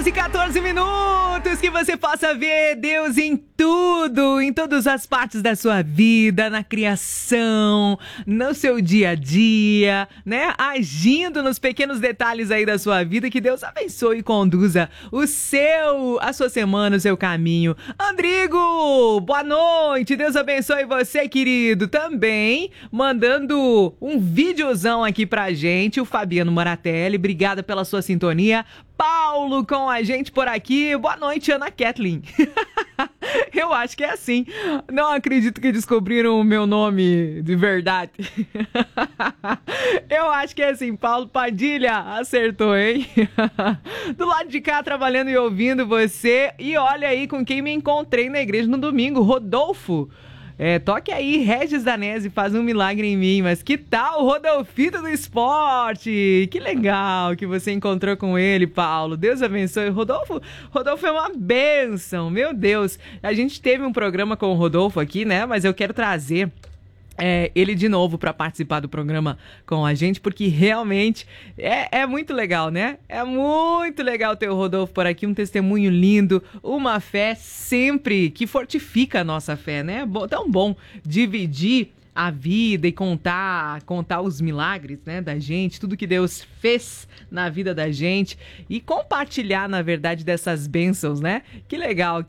14 minutos, que você possa ver Deus em tudo, em todas as partes da sua vida, na criação, no seu dia a dia, né? Agindo nos pequenos detalhes aí da sua vida, que Deus abençoe e conduza a sua semana, o seu caminho. Andrigo, boa noite, Deus abençoe você, querido. Também mandando um videozão aqui pra gente, o Fabiano Moratelli, obrigada pela sua sintonia. Paulo com a gente por aqui. Boa noite, Ana Kathleen. Eu acho que é assim. Não acredito que descobriram o meu nome de verdade. Eu acho que é assim. Paulo Padilha acertou, hein? Do lado de cá, trabalhando e ouvindo você. E olha aí com quem me encontrei na igreja no domingo, Rodolfo. Toque aí, Regis Danese, faz um milagre em mim. Mas que tal o Rodolfito do esporte? Que legal que você encontrou com ele, Paulo. Deus abençoe. Rodolfo é uma bênção, meu Deus. A gente teve um programa com o Rodolfo aqui, né? Mas eu quero trazer ele de novo para participar do programa com a gente, porque realmente é muito legal, né? É muito legal ter o Rodolfo por aqui, um testemunho lindo, uma fé sempre que fortifica a nossa fé, né? Tão bom dividir a vida e contar os milagres, né, da gente, tudo que Deus fez na vida da gente e compartilhar, na verdade, dessas bênçãos, né? Que legal